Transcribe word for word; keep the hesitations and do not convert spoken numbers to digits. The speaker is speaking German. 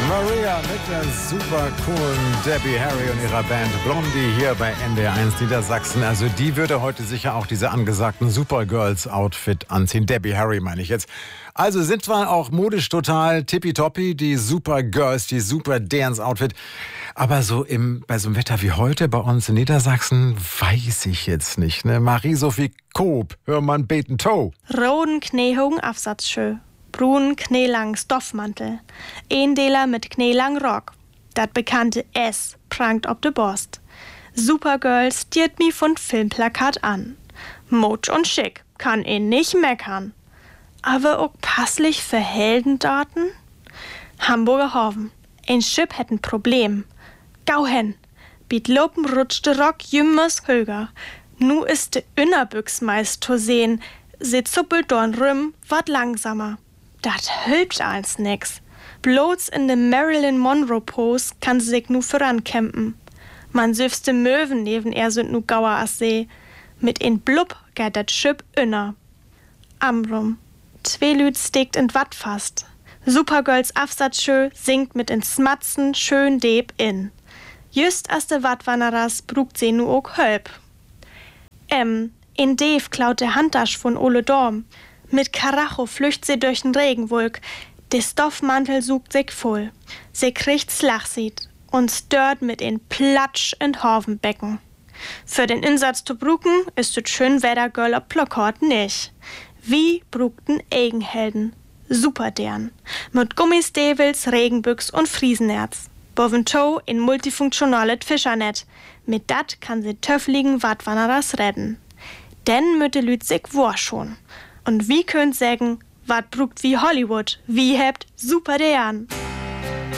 Maria mit der super coolen Debbie Harry und ihrer Band Blondie hier bei N D R eins Niedersachsen. Also die würde heute sicher auch diese angesagten Supergirls-Outfit anziehen. Debbie Harry meine ich jetzt. Also sind zwar auch modisch total tippitoppi, die Supergirls, die Super-Dance-Outfit. Aber so im, bei so einem Wetter wie heute bei uns in Niedersachsen weiß ich jetzt nicht. Ne? Marie-Sophie Koop, hör mal beten Toe. Roden Kneehogen Afsatzschö. Brun kneelang Stoffmantel. Eendeler mit kneelang Rock. Dat bekannte S prangt ob de Borst. Supergirls stiert mi von Filmplakat an. Mutsch und schick, kann ihn nicht meckern. Aber auch passlich für Helden dorten? Hamburger Hoven. Ein Schiff hätt ein Problem. Gau hen. Biet lopen rutscht de Rock jümmers höger. Nu ist de Innerbüchs meist zu sehen. Se zuppelt dorn rüm, wat langsamer. Dat hülpt als nix. Bloß in de Marilyn Monroe Pose kann sie sich nu vorankämpen. Man süfste Möwen neben er sind nu gauer as See. Mit in Blub geht dat Schipp inner. Amrum. Zwei Lüd steckt in Watt fast. Supergirls Afsatzschö singt mit in Smatzen schön deb in. Just as de Wattwannerers brugt sie nu ook hölp. Ähm, in Dave klaut der Handtasch von Ole Dorm. Mit Karacho flücht sie durch den Regenwolk. Der Stoffmantel sucht sich voll. Sie kriegt Slachsied und stört mit in Platsch in Horvenbecken. Für den Insatz zu bruken ist es schön Wettergirl ob Plakort nicht. Wie brugten Eigenhelden. Superdern. Mit Gummistevels, Regenbüchs und Friesenerz. Boventow in multifunktionales Fischernetz. Mit dat kann sie töffligen Wattwannerers redden. Denn mütte Lüt sich war schon. Und wie könnt sägen, wat brugt wie Hollywood, wie hebt Superdern.